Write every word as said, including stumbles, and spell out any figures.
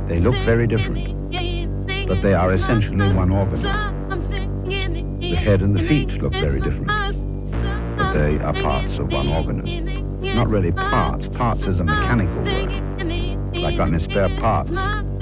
They look very different, but they are essentially one organ. The head and the feet look very different, but they are parts of one organism. Not really parts. Parts is a mechanical word, like got any spare parts.